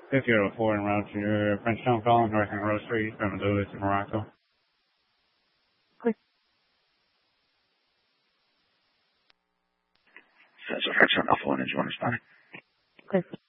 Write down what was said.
5004 en route to your Frenchtown calling, North Monroe Street, from Lewis in Morocco. Clear. So Frenchtown Alpha 1, did you want to respond? Clear.